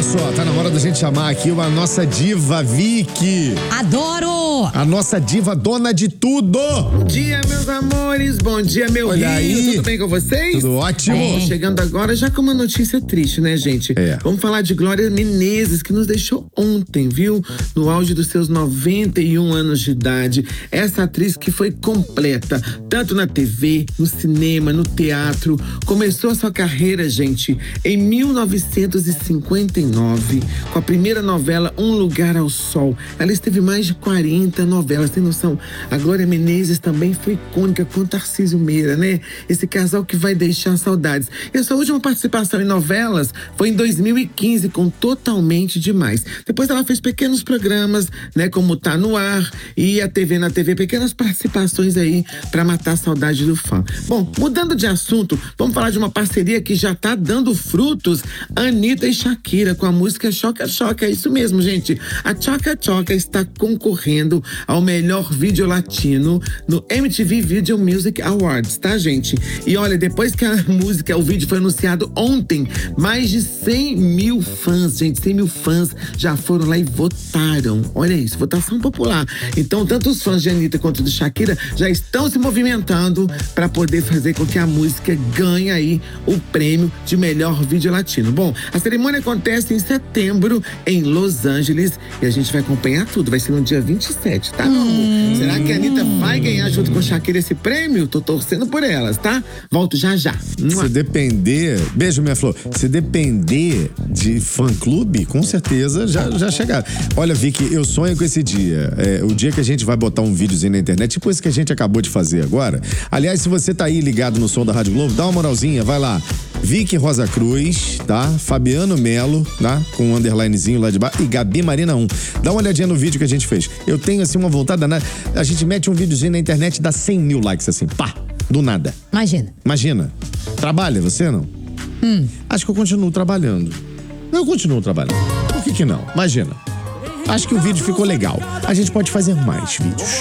olha só, tá na hora da gente chamar aqui a nossa diva Vicky. Adoro! A nossa diva dona de tudo. Bom dia, meus amores. Bom dia, meu Olha Rio. aí. Tudo bem com vocês? Tudo ótimo. Chegando agora já com uma notícia triste, né, gente? Vamos falar de Glória Menezes, que nos deixou ontem, viu? No auge dos seus 91 anos de idade. Essa atriz que foi completa, tanto na TV, no cinema, no teatro. Começou a sua carreira, gente, em 1959, com a primeira novela Um Lugar ao Sol. Ela esteve mais de 40 novelas, tem noção? A Glória Menezes também foi icônica com Tarcísio Meira, né? Esse casal que vai deixar saudades. E a sua última participação em novelas foi em 2015, com Totalmente Demais. Depois ela fez pequenos programas, né? Como Tá No Ar e a TV na TV, pequenas participações aí pra matar a saudade do fã. Bom, mudando de assunto, vamos falar de uma parceria que já tá dando frutos. Anitta e Shakira com a música Choca Choca. É isso mesmo, gente. A Choca Choca está concorrendo ao melhor vídeo latino no MTV Video Music Awards, tá, gente? E olha, depois que o vídeo foi anunciado ontem, mais de 100 mil fãs, gente, 100 mil fãs já foram lá e votaram. Olha isso, votação popular. Então, tanto os fãs de Anitta quanto de Shakira já estão se movimentando para poder fazer com que a música ganhe aí o prêmio de melhor vídeo latino. Bom, a cerimônia acontece em setembro em Los Angeles e a gente vai acompanhar tudo. Vai ser no dia 27, tá, meu amor? Será que a Anitta vai ganhar junto com a Shakira esse prêmio? Tô torcendo por elas, tá? Volto já já. Se depender... Beijo, minha flor. Se depender de fã-clube, com certeza já chegaram. Olha, Vicky, eu sonho com esse dia. O dia que a gente vai botar um videozinho na internet, tipo esse que a gente acabou de fazer agora. Aliás, se você tá aí ligado no som da Rádio Globo, dá uma moralzinha, vai lá. Vicky Rosa Cruz, tá? Fabiano Melo, tá? Com um underlinezinho lá de baixo. E Gabi Marina 1. Dá uma olhadinha no vídeo que a gente fez. Eu tenho, assim, uma voltada a gente mete um videozinho na internet e dá 100 mil likes, assim. Pá! Do nada. Imagina. Trabalha, você não? Acho que eu continuo trabalhando. Eu continuo trabalhando. Por que não? Imagina. Acho que o vídeo ficou legal. A gente pode fazer mais vídeos.